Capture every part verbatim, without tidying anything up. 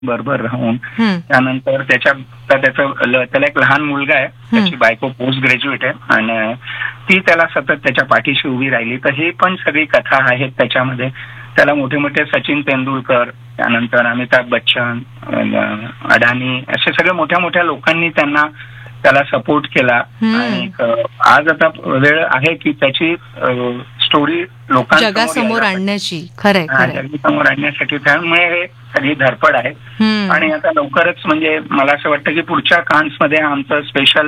बरोबर राहून हं, त्यानंतर त्याच्या तर त्याचं ल- त्याला एक लहान मुलगा आहे, त्याची बायको पोस्ट ग्रॅज्युएट आहे आणि ती त्याला सतत त्याच्या पाठीशी उभी राहिली. तर ही पण सगळी कथा आहेत त्याच्यामध्ये. त्याला मोठे मोठे सचिन तेंडुलकर, त्यानंतर अमिताभ बच्चन, अं, अडाणी असे सगळे मोठ्या मोठ्या लोकांनी त्यांना त्याला सपोर्ट केला. हं. आणि अं, आज आता वेळ आहे की त्याची स्टोरी लोकांसमोर जगासमोर यायला आणण्याची. खरंय हा, खरंय. जगासमोर आणण्यासाठी. त्यामुळे हे सगळी धडपड आहे. हं. आणि आता लवकरच म्हणजे मला असं वाटतं की पुढच्या कान्समध्ये आमचं स्पेशल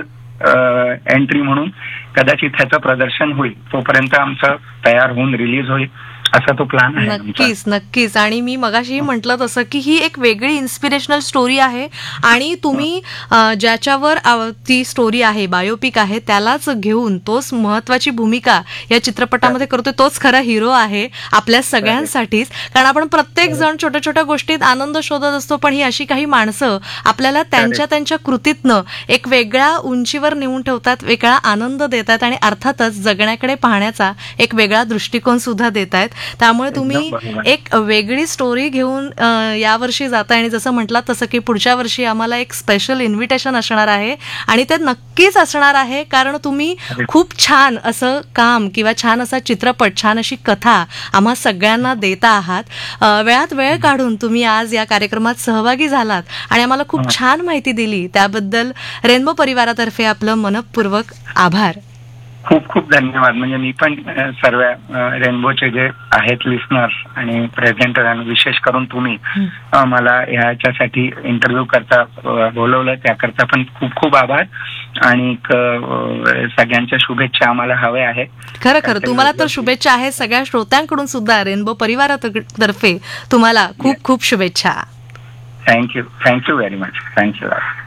एंट्री म्हणून कदाचित ह्याचं प्रदर्शन होईल. तोपर्यंत आमचं तयार होऊन रिलीज होईल असा तो प्लॅन आहे आमचा. नक्कीच नक्कीच. आणि मी मगाशी म्हटलं तसं की ही एक वेगळी इन्स्पिरेशनल स्टोरी आहे आणि तुम्ही अ, ज्याच्यावर अ, ती स्टोरी आहे, बायोपिक आहे, त्यालाच घेऊन तोच महत्वाची भूमिका या चित्रपटामध्ये करतोय. तोच खरा हिरो आहे आपल्या सगळ्यांसाठीच. कारण आपण प्रत्येक जण छोट्या छोट्या गोष्टीत आनंद शोधत असतो, पण ही अशी काही माणसं आपल्याला त्यांच्या त्यांच्या कृतीतनं एक वेगळ्या उंचीवर नेऊन ठेवतात, वेगळा आनंद देतात आणि अर्थातच जगण्याकडे पाहण्याचा एक वेगळा दृष्टिकोन सुद्धा देत आहेत. त्यामुळे तुम्ही एकदम बरोबर. एक वेगळी स्टोरी घेऊन अ, यावर्षी जाताय आणि जसं म्हटलात तसं की पुढच्या वर्षी आम्हाला एक स्पेशल इन्व्हिटेशन असणार आहे आणि ते नक्कीच असणार आहे. कारण तुम्ही खूप छान असं काम किंवा छान असा चित्रपट, छान अशी कथा आम्हा सगळ्यांना देता आहात. अ, वेळात वेळ काढून तुम्ही आज या कार्यक्रमात सहभागी झालात आणि आम्हाला खूप छान माहिती दिली, त्याबद्दल रेनबो परिवारातर्फे आपलं मनपूर्वक आभार. खूप खूप धन्यवाद. म्हणजे मी पण अ, सर्व अ, रेनबोचे जे आहेत लिस्नर्स आणि प्रेझेंटर आणि विशेष करून तुम्ही अ, मला ह्याच्यासाठी इंटरव्ह्यू करता अ, बोलवलं, त्याकरता पण खूप खूप आभार. आणि क- अ, सगळ्यांच्या शुभेच्छा आम्हाला हव्या आहेत. खरं खरं तुम्हाला तर शुभेच्छा आहेत. सगळ्या श्रोत्यांकडून सुद्धा रेनबो परिवारातर्फे तुम्हाला खूप खूप शुभेच्छा. Thank you thank you very much. Thank you.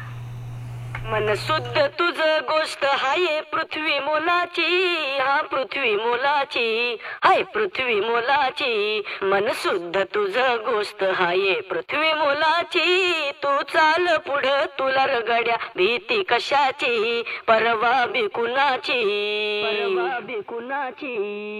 मन शुद्ध तुझ गोष्ट हाय पृथ्वी मोलाची, हा पृथ्वी मोलाची, हाय पृथ्वी मोलाची. मन शुद्ध तुझ गोष्ट हाय पृथ्वी मोलाची. तू चाल पुढं तुला रगड्या भीती कशाची, परवा बी कुणाची, परवा बी कुणाची.